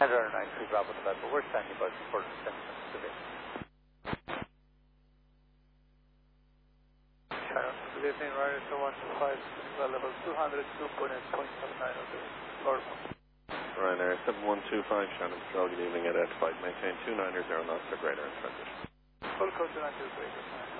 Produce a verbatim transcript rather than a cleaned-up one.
Header nine three Bravo November, we're standing by for further assessment of it. Channel, good evening, Ryder one two five, level two hundred two point eight point seven nine of the floor. Ryanair seven one two five, Shannon Patrol, good evening, identified, maintain two niner zero knots or greater in transition. Full code two nine two greater.